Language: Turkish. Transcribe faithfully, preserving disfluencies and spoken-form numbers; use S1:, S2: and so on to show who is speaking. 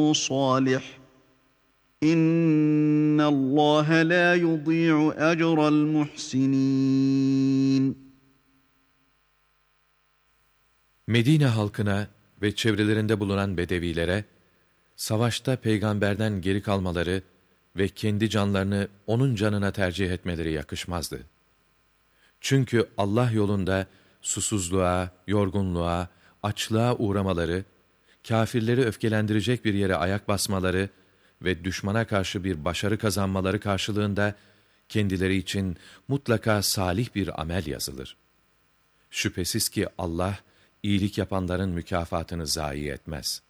S1: صالح إن الله لا يضيع أجر المحسنين.
S2: Medine halkına ve çevrelerinde bulunan bedevilere, savaşta peygamberden geri kalmaları ve kendi canlarını onun canına tercih etmeleri yakışmazdı. Çünkü Allah yolunda susuzluğa, yorgunluğa, açlığa uğramaları, kâfirleri öfkelendirecek bir yere ayak basmaları ve düşmana karşı bir başarı kazanmaları karşılığında kendileri için mutlaka salih bir amel yazılır. Şüphesiz ki Allah, iyilik yapanların mükafatını zayi etmez.